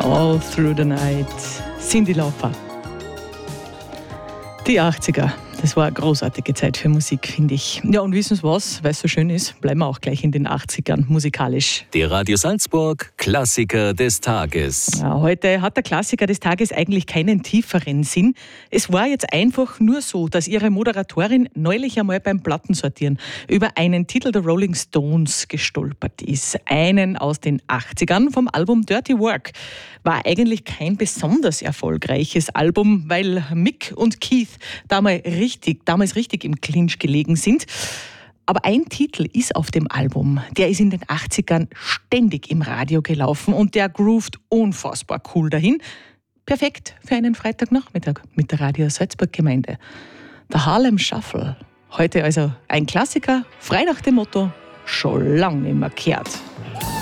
All Through the Night. Cyndi Lauper. Die 80er. Das war eine großartige Zeit für Musik, finde ich. Ja, und wissen Sie was? Weil es so schön ist, bleiben wir auch gleich in den 80ern musikalisch. Der Radio Salzburg Klassiker des Tages. Ja, heute hat der Klassiker des Tages eigentlich keinen tieferen Sinn. Es war jetzt einfach nur so, dass Ihre Moderatorin neulich einmal beim Plattensortieren über einen Titel der Rolling Stones gestolpert ist. Einen aus den 80ern vom Album Dirty Work. War eigentlich kein besonders erfolgreiches Album, weil Mick und Keith damals richtig im Clinch gelegen sind. Aber ein Titel ist auf dem Album, der ist in den 80ern ständig im Radio gelaufen und der groovt unfassbar cool dahin. Perfekt für einen Freitagnachmittag mit der Radio Salzburg Gemeinde. Der Harlem Shuffle. Heute also ein Klassiker, frei nach dem Motto, schon lang nicht mehr gehört.